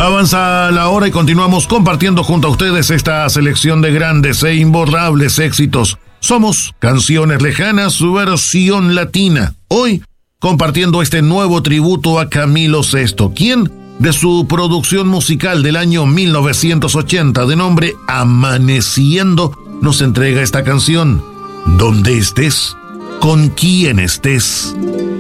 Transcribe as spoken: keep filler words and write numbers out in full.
Avanza la hora y continuamos compartiendo junto a ustedes esta selección de grandes e imborrables éxitos. Somos Canciones Lejanas, su versión latina. Hoy, compartiendo este nuevo tributo a Camilo Sesto, quien, de su producción musical del año mil novecientos ochenta, de nombre Amaneciendo, nos entrega esta canción. Donde estés, con quien estés.